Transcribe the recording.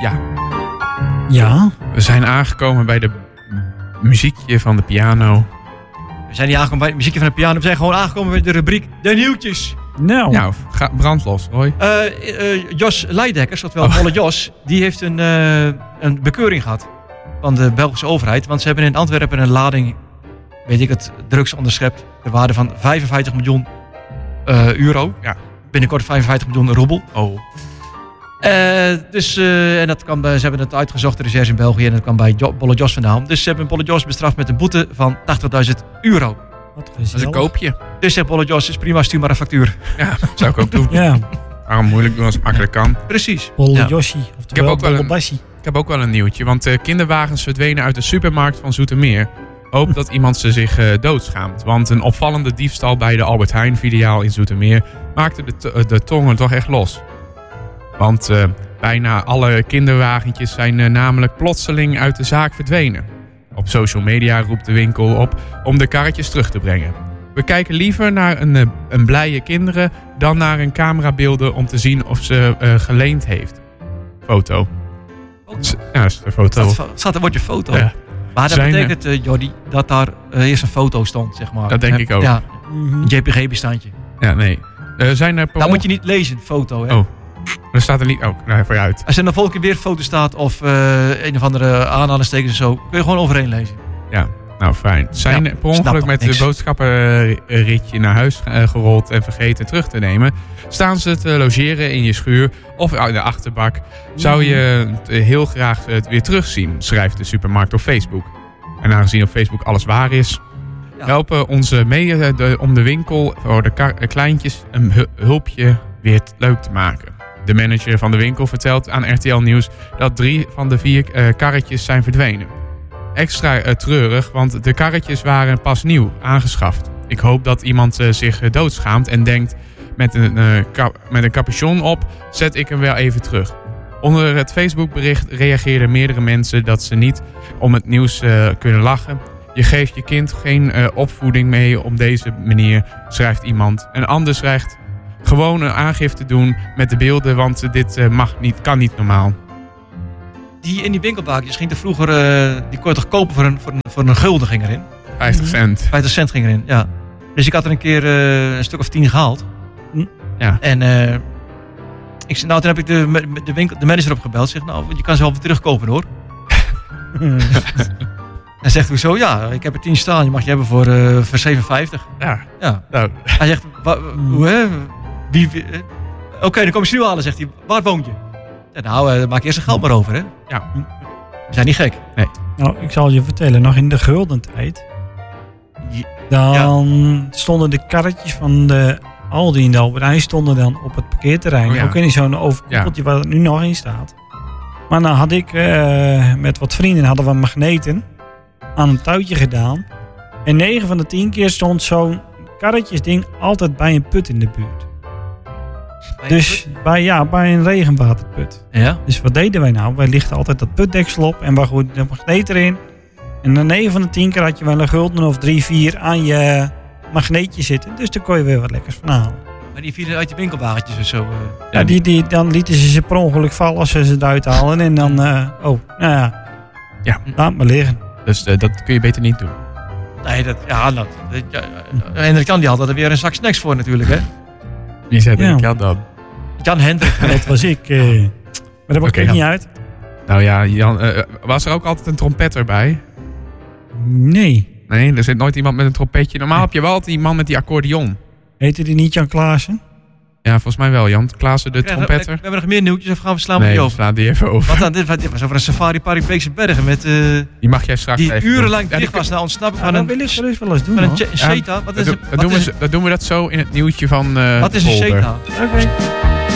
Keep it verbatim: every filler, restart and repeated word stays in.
Ja. Ja? We zijn aangekomen bij de muziekje van de piano. We zijn niet aangekomen bij het muziekje van de piano. We zijn gewoon aangekomen bij de rubriek De Nieuwtjes. Nou. Nou, ga, brand los, Roy. Uh, uh, Jos Leidekkers, oftewel oh. Bolle Jos, die heeft een, uh, een bekeuring gehad van de Belgische overheid. Want ze hebben in Antwerpen een lading, weet ik het, drugs onderschept. De waarde van vijfenvijftig miljoen uh, euro. Ja. Binnenkort vijfenvijftig miljoen roebel. Oh. Uh, dus, uh, en dat kwam bij, ze hebben het uitgezocht, de recherche in België, en dat kwam bij jo- Bolle Jos vandaan. Dus ze hebben Bolle Jos bestraft met een boete van tachtigduizend euro. Wat dat is een koopje. Dus zegt Bolle Jos, is prima, stuur maar een factuur. Ja, zou ik ook doen. Ja. Waarom moeilijk doen als het makkelijk kan. Precies. Bolle ja. Joshi, Ik heb, oftewel ook wel Bolle een, Bassie. ik heb ook wel een nieuwtje, want uh, kinderwagens verdwenen uit de supermarkt van Zoetermeer. Hoop dat iemand ze zich uh, doodschaamt. Want een opvallende diefstal bij de Albert Heijn filiaal in Zoetermeer maakte de, t- de tongen toch echt los. Want uh, bijna alle kinderwagentjes zijn uh, namelijk plotseling uit de zaak verdwenen. Op social media roept de winkel op om de karretjes terug te brengen. We kijken liever naar een, uh, een blije kinderen dan naar een camerabeelden om te zien of ze uh, geleend heeft. Foto. Ja, dat is de foto. Het staat een woordje foto. Ja. Maar dat Zijn, betekent, uh, Jordi, dat daar uh, eerst een foto stond, zeg maar. Dat denk He, ik ook. Ja, Mm-hmm. een J P G-bestandje. Ja, nee. Uh, zijn er per Dat on- moet je niet lezen, foto. Hè? Oh, er staat er niet... Oh, nou, vooruit. Als er dan volgende keer weer foto staat of uh, een of andere aanhalingstekens en zo, kun je gewoon overheen lezen. Ja, nou fijn. Zijn Ja, er per ongeluk met niks. de boodschappenritje naar huis uh, gerold en vergeten terug te nemen, staan ze te logeren in je schuur of in de achterbak, zou je het heel graag het weer terugzien, schrijft de supermarkt op Facebook. En aangezien op Facebook alles waar is, Ja. helpen onze mee uh, de, om de winkel voor de kar- uh, kleintjes een hu- hulpje weer t- leuk te maken. De manager van de winkel vertelt aan R T L Nieuws dat drie van de vier uh, karretjes zijn verdwenen. Extra uh, treurig, want de karretjes waren pas nieuw aangeschaft. Ik hoop dat iemand uh, zich uh, doodschaamt en denkt, met een, uh, ka- met een capuchon op, zet ik hem wel even terug. Onder het Facebookbericht reageerden meerdere mensen dat ze niet om het nieuws uh, kunnen lachen. Je geeft je kind geen uh, opvoeding mee op deze manier, schrijft iemand. Een ander schrijft, gewoon een aangifte doen met de beelden, want uh, dit uh, mag niet, kan niet normaal. Die in die winkelbakjes ging er vroeger, uh, die kon je toch kopen voor een, voor een, voor een gulden ging erin. vijftig cent. vijftig cent ging erin, ja. Dus ik had er een keer uh, een stuk of tien gehaald. Hm. Ja. En uh, ik zei, nou, toen heb ik de, de, winkel, de manager opgebeld. Zeg, nou, je kan ze wel weer terugkopen hoor. Hij zegt, hoezo? Ja, ik heb er tien staan. Je mag je hebben voor, uh, voor zevenenvijftig. Ja. Ja. Nou. Hij zegt, wa, hoe hè? Wie, wie, uh, Oké, okay, dan kom je ze nu halen, zegt hij. Waar woon je? Ja, nou, uh, maak eerst een geld maar over, hè? Ja. We zijn niet gek. Nee. Nou, ik zal je vertellen, nog in de gulden tijd, dan ja. stonden de karretjes van de Aldi en de Albert Heijn stonden dan op het parkeerterrein. Oh, ja. Ook in zo'n overkoepeltje ja. waar het nu nog in staat. Maar dan had ik uh, met wat vrienden hadden we magneten aan een touwtje gedaan. En negen van de tien keer stond zo'n karretjesding altijd bij een put in de buurt. Bij dus bij, ja, bij een regenwaterput. Ja? Dus wat deden wij nou? Wij lichten altijd dat putdeksel op en we gooiden de magneet erin. En dan negen van de tien keer had je wel een gulden of drie, vier aan je magneetje zitten. Dus daar kon je weer wat lekkers van halen. Maar die vielen uit je winkelwagentjes of zo? Uh, ja, die, die, dan lieten ze ze per ongeluk vallen als ze ze eruit halen. En dan, uh, oh, nou ja, ja. laat maar liggen. Dus uh, dat kun je beter niet doen. Nee, dat, ja, dat, dat, ja, Hendrik Jan die had er weer een zak snacks voor natuurlijk, hè? Wie zei dat? Ja. Jan dan? Jan Hendrik. Dat was ik. Uh, maar dat maakt okay, niet uit. Nou ja, Jan, uh, was er ook altijd een trompetter bij? Nee. Nee, er zit nooit iemand met een trompetje. Normaal nee. heb je wel altijd die man met die accordeon. Heette die niet Jan Klaassen? Ja, volgens mij wel. Jan Klaassen, de ja, trompetter. We, we hebben nog meer nieuwtjes of gaan we slaan nee, die we over? slaan die even over. Want dan, dit, dit was over een safari park Beekse Bergen met... Uh, die mag jij straks die even urenlang doen. dicht was na ontsnappen ja, van een... wil ik gerust wel eens doen, van een hoor. Cheta. Wat is, dat, wat doen is, we, dat doen we dat zo in het nieuwtje van uh, Wat is een Cheta? Oké. Okay.